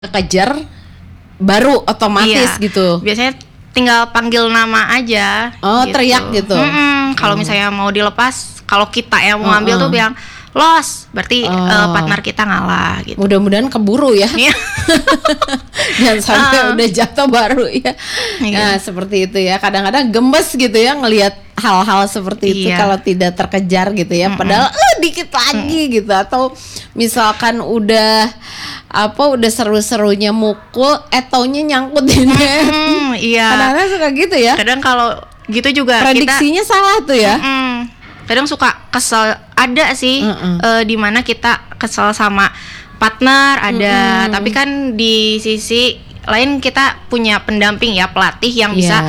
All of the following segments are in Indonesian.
kejar baru otomatis gitu. Biasanya tinggal panggil nama aja. Oh, teriak gitu. Kalau misalnya mau dilepas, kalau kita yang mau ambil tuh bilang loss, berarti partner kita ngalah gitu. Mudah-mudahan keburu ya. Jangan sampai udah jatuh baru ya. Nah, seperti itu ya. Kadang-kadang gemes gitu ya ngelihat hal-hal seperti itu kalau tidak terkejar gitu ya. Padahal dikit lagi gitu, atau misalkan udah seru-serunya mukul, taunya nyangkut di net. Kadang-kadang suka gitu ya. Kadang kalau gitu juga prediksinya kita salah tuh ya. Kadang suka kesel, ada sih di mana kita kesel sama partner ada, tapi kan di sisi lain kita punya pendamping ya, pelatih yang bisa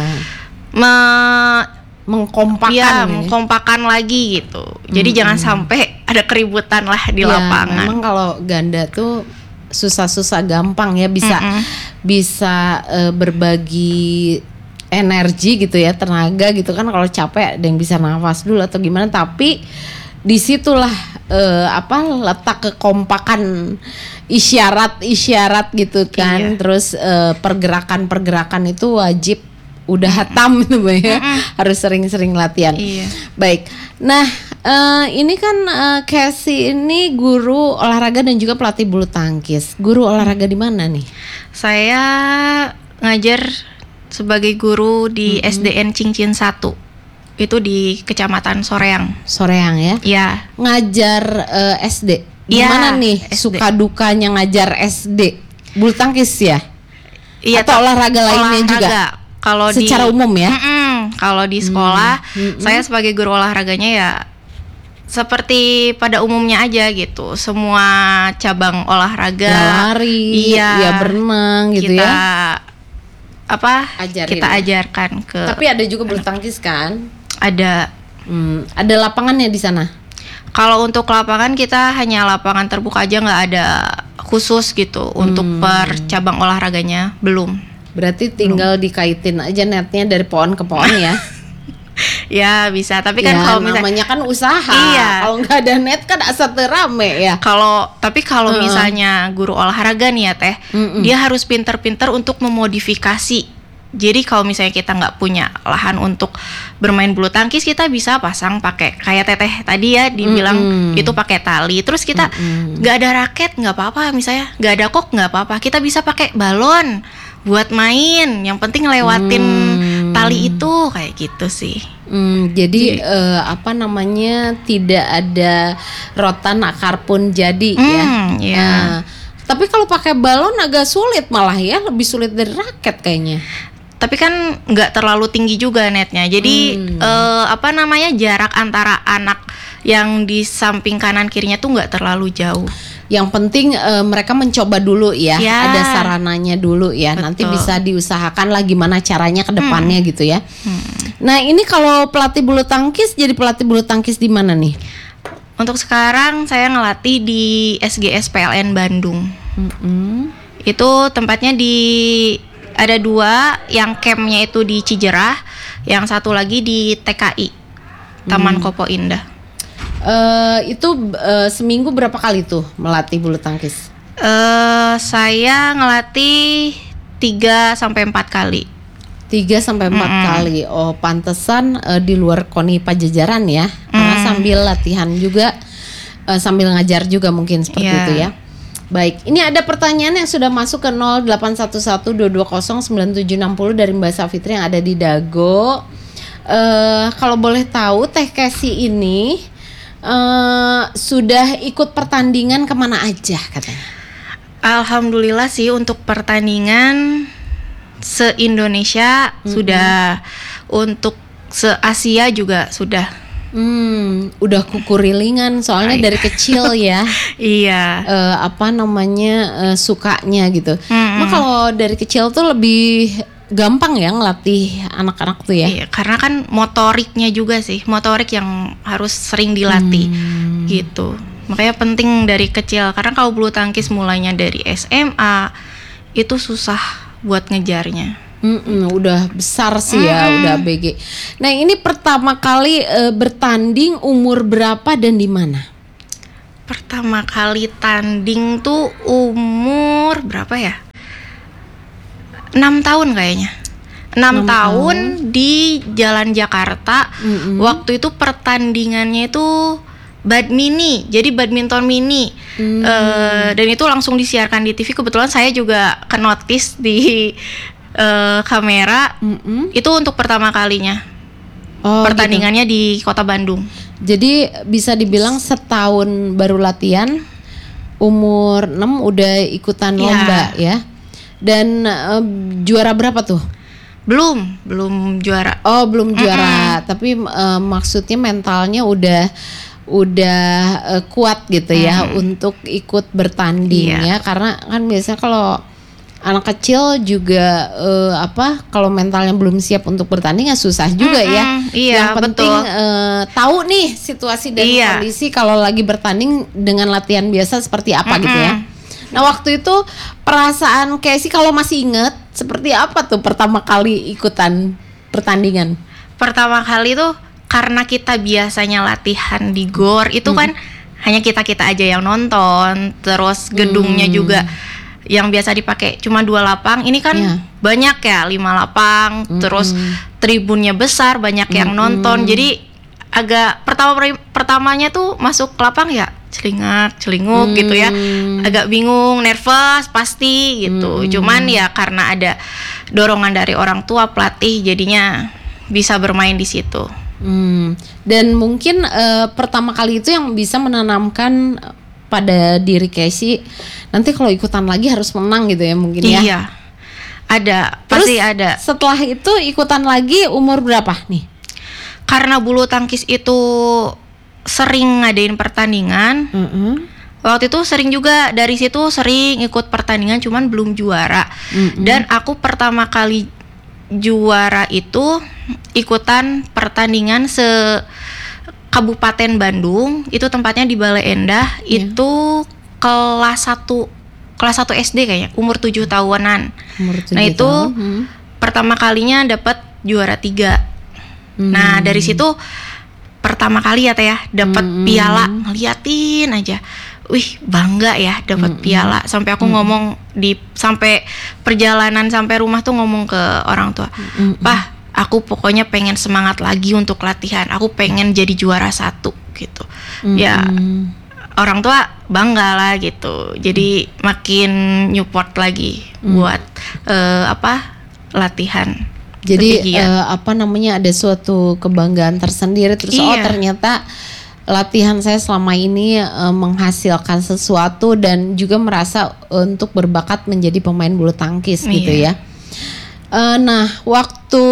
mengkompakan lagi gitu. Jadi jangan sampai ada keributan lah di lapangan. Memang kalau ganda tuh susah-susah gampang ya, bisa berbagi energi gitu ya, tenaga gitu kan. Kalau capek ada yang bisa nafas dulu atau gimana, tapi disitulah letak kekompakan, isyarat gitu kan. Terus pergerakan itu wajib udah hatam gitu ya. Harus sering-sering latihan. Baik. Nah, ini kan Casey ini guru olahraga dan juga pelatih bulu tangkis. Guru olahraga di mana nih? Saya ngajar sebagai guru di SDN Cincin 1. Itu di Kecamatan Soreang. Soreang ya? Iya. Ngajar SD. Gimana nih SD. Suka dukanya ngajar SD? Bulu tangkis ya? Iya. Atau olahraga lainnya juga? Kalau secara umum ya? Kalau di sekolah, saya sebagai guru olahraganya ya seperti pada umumnya aja gitu. Semua cabang olahraga, lari, berenang gitu kita ajarkan ke. Tapi ada juga bulu tangkis kan? Ada. Ada lapangannya di sana? Kalau untuk lapangan kita hanya lapangan terbuka aja, nggak ada khusus gitu untuk per cabang olahraganya, belum. Berarti tinggal dikaitin aja netnya dari pohon ke pohon ya? Ya bisa, tapi kan kalau namanya kan usaha. Kalau nggak ada net kan asa terame ya. Tapi kalau misalnya guru olahraga nih ya Teh, dia harus pinter-pinter untuk memodifikasi. Jadi kalau misalnya kita nggak punya lahan untuk bermain bulu tangkis, kita bisa pasang pakai kayak Teteh tadi ya dibilang itu pakai tali. Terus kita nggak ada raket nggak apa-apa, misalnya nggak ada kok nggak apa-apa, kita bisa pakai balon buat main. Yang penting ngelewatin tali itu, kayak gitu sih. Jadi tidak ada rotan akar pun jadi ya. Tapi kalau pakai balon agak sulit malah ya, lebih sulit dari raket kayaknya. Tapi kan nggak terlalu tinggi juga netnya. Jadi jarak antara anak yang di samping kanan kirinya tuh nggak terlalu jauh. Yang penting mereka mencoba dulu ya, ada sarananya dulu ya. Betul. Nanti bisa diusahakan lah gimana caranya ke depannya gitu ya. Nah, ini kalau pelatih bulu tangkis, jadi pelatih bulu tangkis di mana nih? Untuk sekarang saya ngelatih di SGS PLN Bandung. Itu tempatnya ada 2, yang campnya itu di Cijerah, yang satu lagi di TKI Taman Kopo Indah. Seminggu berapa kali tuh melatih bulu tangkis? Saya ngelatih 3-4 kali. 3-4 kali. Oh, pantesan di luar KONI Pajajaran ya. Karena sambil latihan juga, sambil ngajar juga mungkin seperti itu ya. Baik, ini ada pertanyaan yang sudah masuk ke 081122097760 dari Mbak Safitri yang ada di Dago. Kalau boleh tahu, Teh Casey ini sudah ikut pertandingan kemana aja katanya? Alhamdulillah sih, untuk pertandingan se-Indonesia sudah, untuk se-Asia juga sudah. Udah kukurilingan soalnya dari kecil ya. Iya. Sukanya gitu. Nah, kalau dari kecil tuh lebih gampang ya ngelatih anak-anak tuh ya. Iya, karena kan motoriknya juga sih, motorik yang harus sering dilatih gitu. Makanya penting dari kecil, karena kalau bulu tangkis mulainya dari SMA itu susah buat ngejarnya. Udah besar sih ya, udah BG. Nah, ini pertama kali bertanding umur berapa dan di mana? Pertama kali tanding tuh umur umur berapa ya? 6 tahun kayaknya. 6 tahun di Jalan Jakarta. Waktu itu pertandingannya itu badmini, jadi badminton mini. Dan itu langsung disiarkan di TV. Kebetulan saya juga kenotis di kamera. Itu untuk pertama kalinya. Pertandingannya gitu. Di Kota Bandung. Jadi bisa dibilang setahun baru latihan, umur 6 udah ikutan lomba ya. Dan juara berapa tuh? Belum juara. Oh, belum juara. Tapi maksudnya mentalnya udah kuat gitu ya untuk ikut bertanding ya. Karena kan biasanya kalau anak kecil juga kalau mentalnya belum siap untuk bertanding ya susah juga ya. Iya, yang penting tahu nih situasi dan kondisi kalau lagi bertanding dengan latihan biasa seperti apa gitu ya. Nah, waktu itu perasaan Casey kalau masih inget seperti apa tuh pertama kali ikutan pertandingan? Pertama kali tuh karena kita biasanya latihan di GOR itu kan hanya kita aja yang nonton, terus gedungnya juga yang biasa dipakai cuma 2 lapang, ini kan banyak ya 5 lapang, terus tribunnya besar, banyak yang nonton, jadi agak pertamanya tuh masuk lapang ya celingak-celinguk gitu ya, agak bingung, nervous pasti gitu, cuman ya karena ada dorongan dari orang tua pelatih jadinya bisa bermain di situ. Dan mungkin pertama kali itu yang bisa menanamkan pada diri Casey nanti kalau ikutan lagi harus menang gitu ya mungkin ya. Iya. Ada, pasti ada. Setelah itu ikutan lagi umur berapa nih? Karena bulu tangkis itu sering ngadain pertandingan. Waktu itu sering juga, dari situ sering ikut pertandingan cuman belum juara. Dan aku pertama kali juara itu ikutan pertandingan Kabupaten Bandung, itu tempatnya di Bale Endah, itu kelas 1 SD kayaknya, umur 7 tahunan. Nah, itu pertama kalinya dapat juara 3. Nah, dari situ pertama kali ya Teh ya, dapat piala, ngeliatin aja. Wih, bangga ya dapat piala. Sampai aku ngomong sampai perjalanan sampai rumah tuh ngomong ke orang tua. "Pah, aku pokoknya pengen semangat lagi untuk latihan. Aku pengen jadi juara 1 gitu." Ya orang tua bangga lah gitu. Jadi makin support lagi buat latihan. Jadi ada suatu kebanggaan tersendiri terus ternyata latihan saya selama ini menghasilkan sesuatu dan juga merasa untuk berbakat menjadi pemain bulu tangkis gitu ya. Nah, waktu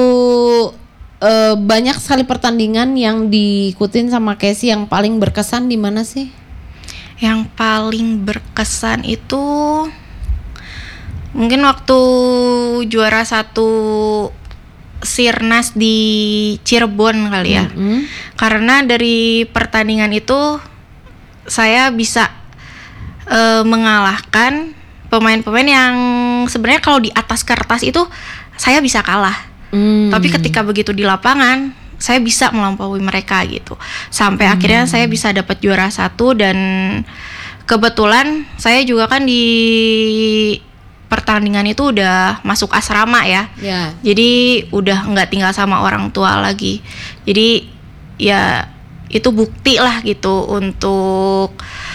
banyak sekali pertandingan yang diikutin sama Casey, yang paling berkesan di mana sih? Yang paling berkesan itu mungkin waktu juara 1 Sirnas di Cirebon kali ya. Karena dari pertandingan itu saya bisa mengalahkan pemain-pemain yang sebenarnya kalau di atas kertas itu saya bisa kalah. Tapi ketika begitu di lapangan saya bisa melampaui mereka gitu. Sampai akhirnya saya bisa dapat juara 1 dan kebetulan saya juga kan di pertandingan itu udah masuk asrama ya. Jadi udah nggak tinggal sama orang tua lagi. Jadi ya itu bukti lah gitu untuk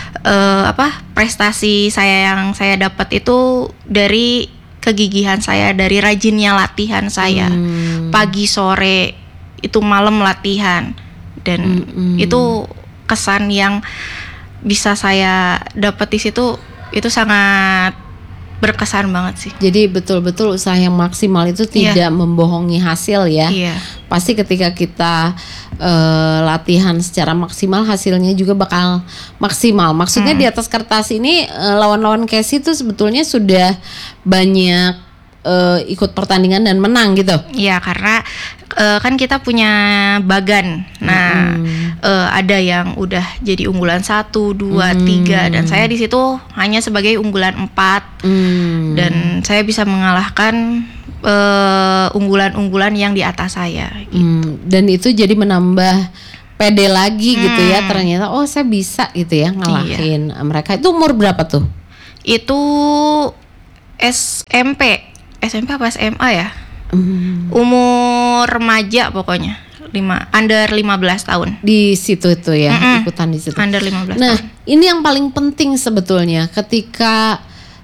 prestasi saya yang saya dapat itu dari kegigihan saya, dari rajinnya latihan saya. Pagi sore itu malam latihan. Dan itu kesan yang bisa saya dapat di situ, itu sangat berkesan banget sih. Jadi betul-betul usaha yang maksimal itu tidak membohongi hasil ya. Pasti ketika kita latihan secara maksimal hasilnya juga bakal maksimal. Maksudnya di atas kertas ini lawan-lawan Casey itu sebetulnya sudah banyak ikut pertandingan dan menang gitu. Iya, karena kan kita punya bagan. Nah, ada yang udah jadi unggulan 1, 2, 3 dan saya di situ hanya sebagai unggulan 4. Dan saya bisa mengalahkan unggulan-unggulan yang di atas saya gitu. Dan itu jadi menambah pede lagi gitu ya, ternyata saya bisa gitu ya ngalahin mereka. Itu umur berapa tuh? Itu SMP apa SMA ya? Umur remaja pokoknya. Under 15 tahun. Di situ itu ya, ikutan di situ. Under 15 nah, tahun. ini yang paling penting sebetulnya ketika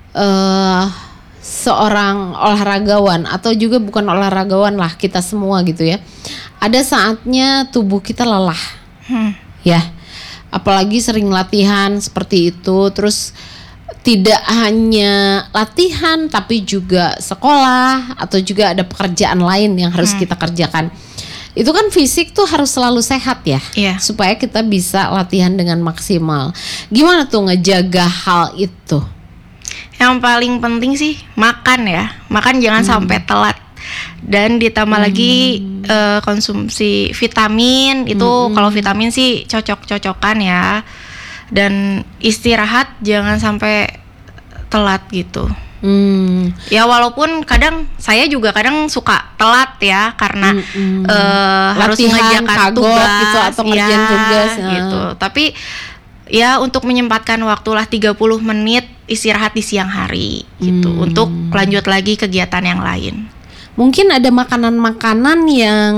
seorang olahragawan atau juga bukan olahragawan lah, kita semua gitu ya. Ada saatnya tubuh kita lelah. Ya. Apalagi sering latihan seperti itu, terus tidak hanya latihan tapi juga sekolah atau juga ada pekerjaan lain yang harus kita kerjakan. Itu kan fisik tuh harus selalu sehat ya, supaya kita bisa latihan dengan maksimal. Gimana tuh ngejaga hal itu? Yang paling penting sih makan ya, makan jangan sampai telat. Dan ditambah lagi konsumsi vitamin itu, kalau vitamin sih cocok-cocokan ya. Dan istirahat jangan sampai telat gitu. Ya walaupun saya juga kadang suka telat ya karena harus mengerjakan tugas gitu, atau ngerjain tugas gitu. Tapi ya untuk menyempatkan waktulah 30 menit istirahat di siang hari gitu untuk lanjut lagi kegiatan yang lain. Mungkin ada makanan-makanan yang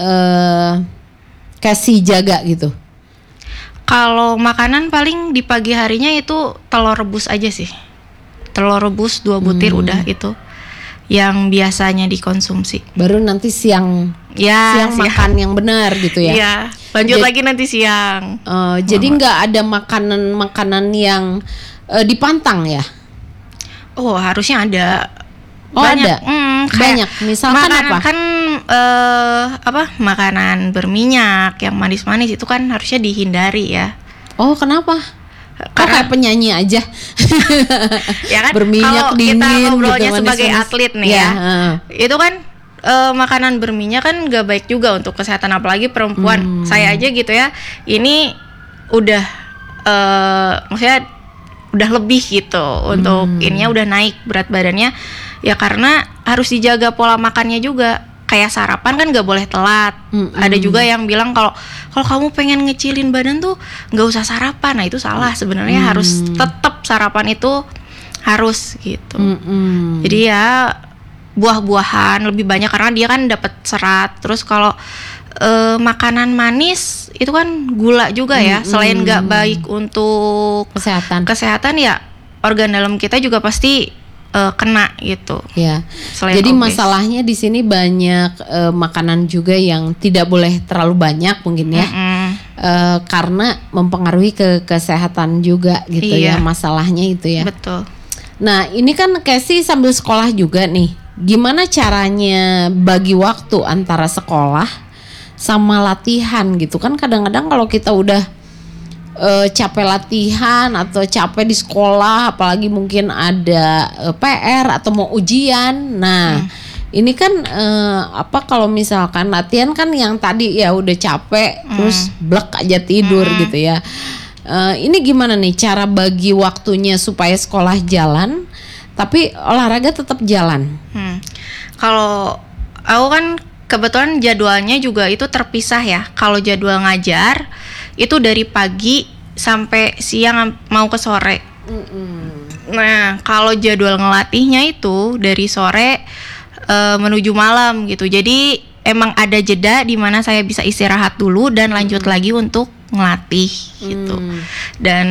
kasih jaga gitu. Kalau makanan paling di pagi harinya itu telur rebus aja sih. Telur rebus 2 butir udah itu yang biasanya dikonsumsi. Baru nanti siang makan yang benar gitu ya. Iya, lanjut lagi nanti siang. Jadi nggak ada makanan yang dipantang ya? Oh, harusnya ada. Banyak. Banyak. Misalkan apa? Kan makanan berminyak yang manis-manis itu kan harusnya dihindari ya. Oh, kenapa? Karena kayak penyanyi aja. Ya kan, berminyak kalau dingin kita ngobrolnya gitu, sebagai manis-manis. atlet nih ya. Itu kan makanan berminyak kan gak baik juga untuk kesehatan, apalagi perempuan. Saya aja gitu ya. Ini udah maksudnya udah lebih gitu untuk ininya, udah naik berat badannya. Ya karena harus dijaga pola makannya juga. Kayak sarapan kan gak boleh telat. Ada juga yang bilang kalau kamu pengen ngecilin badan tuh gak usah sarapan. Nah itu salah sebenarnya. Harus tetap sarapan itu harus gitu. Jadi ya buah-buahan lebih banyak karena dia kan dapat serat. Terus kalau makanan manis itu kan gula juga ya. Selain gak baik untuk kesehatan ya, organ dalam kita juga pasti kena gitu. Ya. Selain jadi obes. Masalahnya di sini banyak makanan juga yang tidak boleh terlalu banyak mungkin ya. Karena mempengaruhi ke kesehatan juga gitu ya. Masalahnya itu ya. Betul. Nah, ini kan Casey sambil sekolah juga nih. Gimana caranya bagi waktu antara sekolah sama latihan gitu kan? Kadang-kadang kalau kita udah capek latihan atau capek di sekolah, apalagi mungkin ada PR atau mau ujian. Nah, ini kan kalau misalkan latihan kan yang tadi ya udah capek terus blek aja tidur gitu ya. Ini gimana nih cara bagi waktunya supaya sekolah jalan tapi olahraga tetap jalan? Kalau aku kan kebetulan jadwalnya juga itu terpisah ya. Kalau jadwal ngajar itu dari pagi sampai siang mau ke sore. Nah, kalau jadwal ngelatihnya itu dari sore menuju malam gitu. Jadi emang ada jeda di mana saya bisa istirahat dulu dan lanjut lagi untuk ngelatih gitu. Dan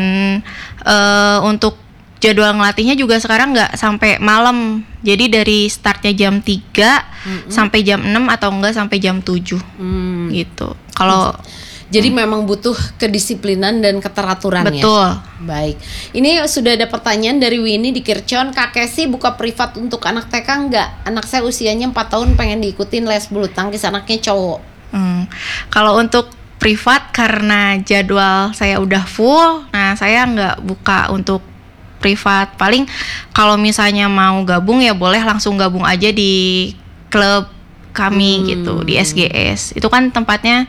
untuk jadwal ngelatihnya juga sekarang nggak sampai malam. Jadi dari startnya jam 3 sampai jam 6 atau enggak sampai jam 7 gitu. Kalau jadi memang butuh kedisiplinan dan keteraturan. Betul. Ya. Baik. Ini sudah ada pertanyaan dari Winnie di Kircon. Kak Casey buka privat untuk anak TK enggak? Anak saya usianya 4 tahun pengen diikutin les bulu tangkis, anaknya cowok. Kalau untuk privat karena jadwal saya udah full, nah saya nggak buka untuk privat. Paling kalau misalnya mau gabung ya boleh langsung gabung aja di klub kami gitu, di SGS. Itu kan tempatnya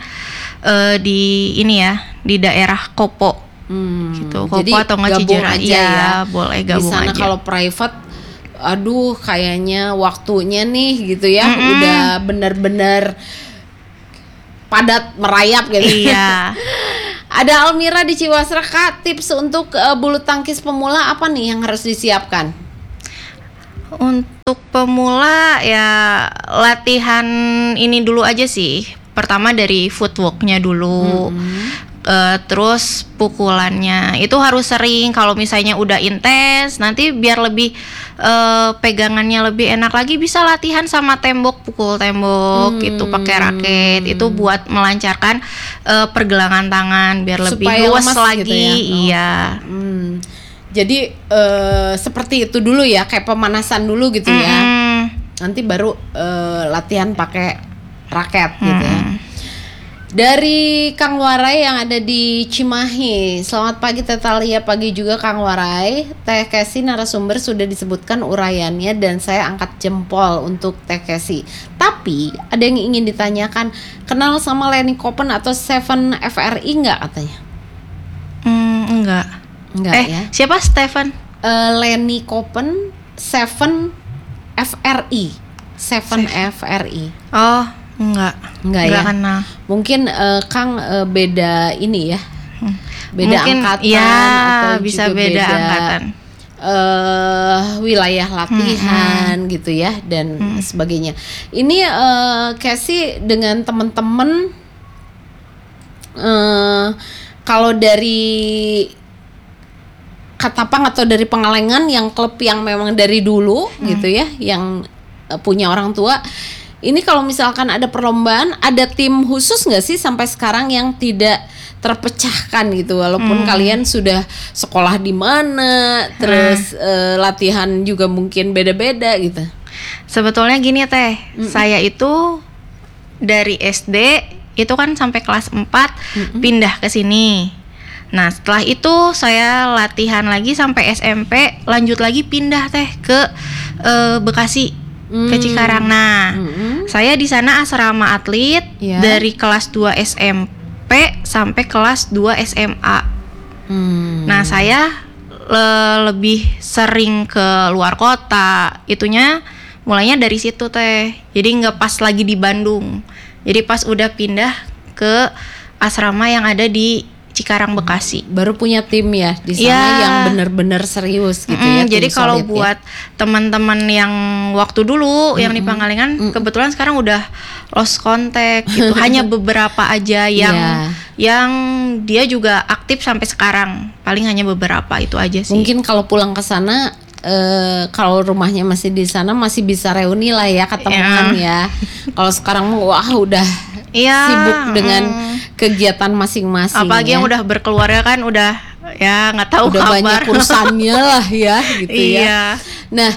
di ini ya, di daerah Kopo gitu. Kopo. Jadi atau nggak Cijerah aja ya, boleh gabung di sana aja. Kalau private aduh kayaknya waktunya nih gitu ya udah benar-benar padat merayap gitu. Iya. Ada Almira di Ciwasra, Kak, tips untuk bulu tangkis pemula apa nih yang harus disiapkan? Untuk pemula ya latihan ini dulu aja sih. Pertama dari footworknya dulu. Terus pukulannya itu harus sering. Kalau misalnya udah intens, nanti biar lebih pegangannya lebih enak lagi, bisa latihan sama tembok, pukul tembok gitu pakai raket. Itu buat melancarkan pergelangan tangan biar lebih Supaya luas lemas lagi. gitu ya? Iya. Jadi seperti itu dulu ya, kayak pemanasan dulu gitu ya. Nanti baru latihan pakai raket gitu ya. Dari Kang Warai yang ada di Cimahi. Selamat pagi Teh Thalia, pagi juga Kang Warai. Teh Kesi narasumber sudah disebutkan uraiannya dan saya angkat jempol untuk Teh Kesi. Tapi ada yang ingin ditanyakan, kenal sama Lenny Koppen atau Seven FRI nggak katanya? Enggak ya. Siapa Stephen? Lenny Koppen, Seven FRI. Seven FRI. Oh, enggak ya. Kenal. Mungkin Kang beda ini ya. Beda mungkin, angkatan ya, atau bisa juga beda angkatan. Wilayah latihan gitu ya dan sebagainya. Ini Casey dengan teman-teman kalau dari Katapang atau dari Pengalengan yang klub yang memang dari dulu gitu ya, yang punya orang tua. Ini kalau misalkan ada perlombaan, ada tim khusus nggak sih sampai sekarang yang tidak terpecahkan gitu, walaupun kalian sudah sekolah di mana, terus latihan juga mungkin beda-beda gitu. Sebetulnya gini Teh, saya itu dari SD itu kan sampai kelas 4 pindah ke sini. Nah setelah itu saya latihan lagi sampai SMP, lanjut lagi pindah Teh ke Bekasi, ke Cikarang. Nah saya di sana asrama atlet dari kelas 2 SMP sampai kelas 2 SMA. Nah saya lebih sering ke luar kota, itunya mulainya dari situ Teh. Jadi nggak pas lagi di Bandung, jadi pas udah pindah ke asrama yang ada di Cikarang, Bekasi. Baru punya tim ya di sana yang benar-benar serius gitu ya. Jadi kalau buat teman-teman yang waktu dulu yang di Pangalengan, kebetulan sekarang udah lost contact gitu. Hanya beberapa aja yang dia juga aktif sampai sekarang. Paling hanya beberapa itu aja sih. Mungkin kalau pulang ke sana kalau rumahnya masih di sana masih bisa reuni lah ya, ketemuan ya. Kalau sekarang wah udah sibuk dengan kegiatan masing-masing. Apalagi yang udah berkeluarga kan udah ya nggak tahu udah kabar. Banyak urusannya lah ya gitu ya. Nah,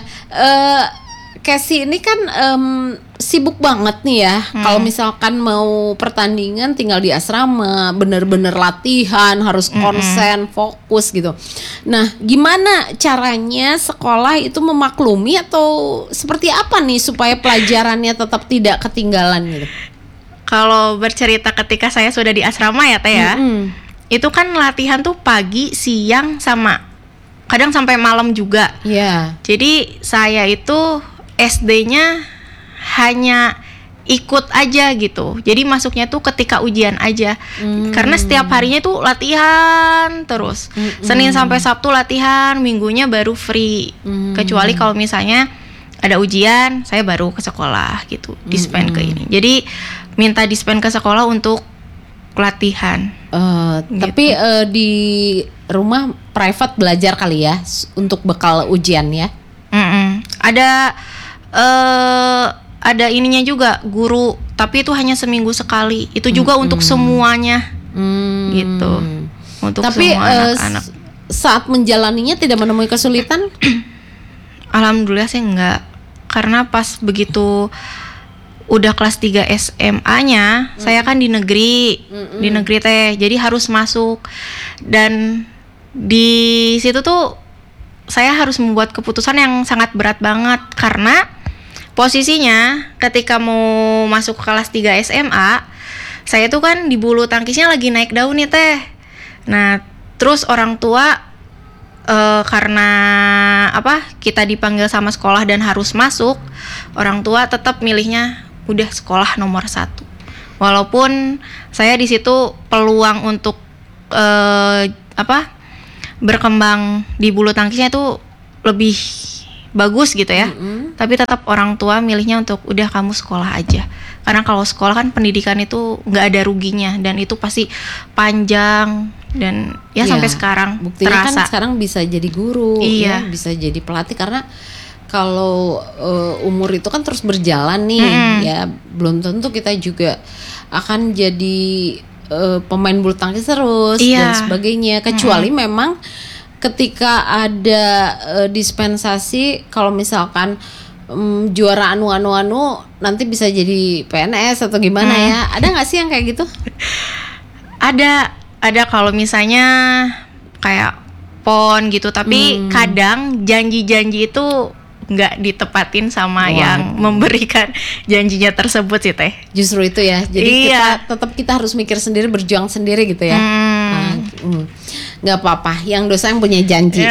Casey ini kan sibuk banget nih ya. Kalau misalkan mau pertandingan tinggal di asrama, bener-bener latihan, harus konsen, fokus gitu. Nah, gimana caranya sekolah itu memaklumi atau seperti apa nih supaya pelajarannya tetap tidak ketinggalan gitu? Kalau bercerita ketika saya sudah di asrama ya Teh ya, itu kan latihan tuh pagi, siang, sama kadang sampai malam juga. Jadi saya itu SD-nya hanya ikut aja gitu. Jadi masuknya tuh ketika ujian aja. Karena setiap harinya tuh latihan terus. Senin sampai Sabtu latihan, Minggunya baru free. Kecuali kalau misalnya ada ujian, saya baru ke sekolah gitu, dispen ke ini. Jadi minta dispen ke sekolah untuk latihan. Gitu. Tapi di rumah private belajar kali ya untuk bekal ujian ya. Ada ininya juga guru, tapi itu hanya seminggu sekali. Itu juga untuk semuanya, gitu. Untuk tapi semua anak-anak. Saat menjalaninya tidak menemui kesulitan? Alhamdulillah sih enggak, karena pas begitu udah kelas 3 SMA-nya, saya kan di negeri Teh, jadi harus masuk. Dan di situ tuh saya harus membuat keputusan yang sangat berat banget, karena posisinya ketika mau masuk kelas 3 SMA, saya tuh kan di bulu tangkisnya lagi naik daun nih Teh. Nah, terus orang tua karena kita dipanggil sama sekolah dan harus masuk, orang tua tetap milihnya udah sekolah nomor 1. Walaupun saya di situ peluang untuk berkembang di bulu tangkisnya itu lebih bagus gitu ya. Tapi tetap orang tua milihnya untuk udah kamu sekolah aja. Karena kalau sekolah kan pendidikan itu nggak ada ruginya dan itu pasti panjang dan ya sampai sekarang buktinya terasa. kan sekarang bisa jadi guru, ya, bisa jadi pelatih karena kalau umur itu kan terus berjalan nih, ya belum tentu kita juga akan jadi pemain bulu tangkis terus dan sebagainya. Kecuali memang ketika ada dispensasi, kalau misalkan juara anu nanti bisa jadi PNS atau gimana ya? Ada nggak sih yang kayak gitu? Ada kalau misalnya kayak PON gitu, tapi kadang janji-janji itu nggak ditepatin sama yang memberikan janjinya tersebut sih Teh. Justru itu ya. Jadi kita harus mikir sendiri, berjuang sendiri gitu ya. Nggak apa-apa, yang dosa yang punya janji ya.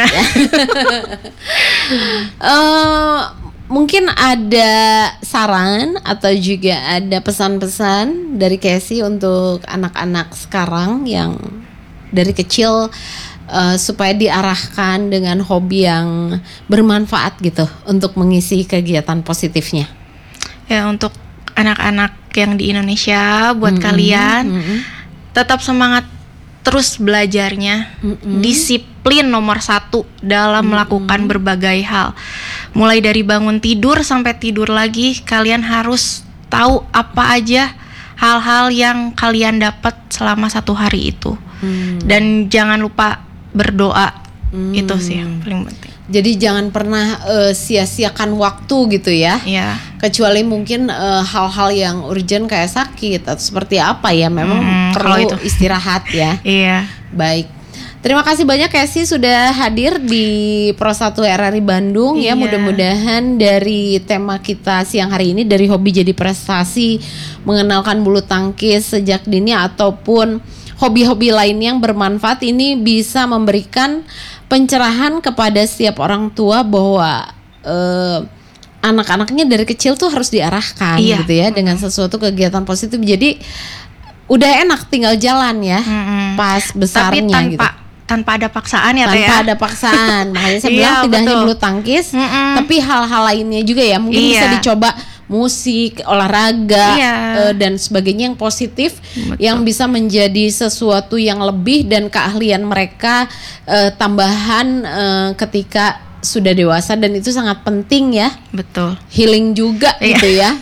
Mungkin ada saran atau juga ada pesan-pesan dari Casey untuk anak-anak sekarang yang dari kecil supaya diarahkan dengan hobi yang bermanfaat gitu untuk mengisi kegiatan positifnya. Ya, untuk anak-anak yang di Indonesia, buat kalian tetap semangat terus belajarnya. Disiplin nomor 1 dalam melakukan berbagai hal. Mulai dari bangun tidur sampai tidur lagi, kalian harus tahu apa aja hal-hal yang kalian dapat selama 1 hari itu. Dan jangan lupa berdoa. Itu sih yang paling penting. Jadi jangan pernah sia-siakan waktu gitu ya. Iya. Kecuali mungkin hal-hal yang urgent kayak sakit atau seperti apa ya, memang perlu istirahat ya. Iya. Baik. Terima kasih banyak Casey sudah hadir di Pro 1 RRI Bandung ya. Mudah-mudahan dari tema kita siang hari ini, dari hobi jadi prestasi, mengenalkan bulu tangkis sejak dini ataupun hobi-hobi lain yang bermanfaat, ini bisa memberikan pencerahan kepada setiap orang tua bahwa anak-anaknya dari kecil tuh harus diarahkan gitu ya dengan sesuatu kegiatan positif. Jadi udah enak tinggal jalan ya pas besarnya. Tapi tanpa ada paksaan ya Teh. Tanpa ada paksaan. Makanya saya bilang tidak hanya bulu tangkis, tapi hal-hal lainnya juga ya. Mungkin bisa dicoba musik, olahraga dan sebagainya yang positif. Yang bisa menjadi sesuatu yang lebih dan keahlian mereka tambahan ketika sudah dewasa, dan itu sangat penting ya. Betul. Healing juga gitu ya.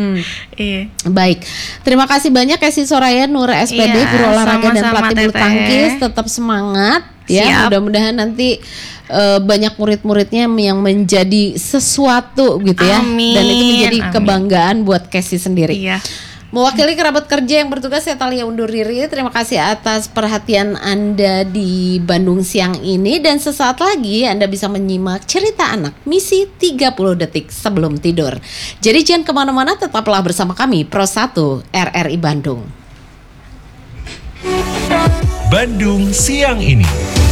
Baik. Terima kasih banyak Casey Soraya Nur SPD, guru olahraga dan pelatih bulu tangkis. Tetap semangat ya. Mudah-mudahan nanti banyak murid-muridnya yang menjadi sesuatu gitu ya. Dan itu menjadi kebanggaan buat Casey sendiri. Mewakili kerabat kerja yang bertugas, saya Thalia undur diri. Terima kasih atas perhatian Anda di Bandung siang ini. Dan sesaat lagi Anda bisa menyimak cerita anak misi 30 detik sebelum tidur. Jadi jangan kemana-mana, tetaplah bersama kami Pro 1 RRI Bandung. Bandung siang ini.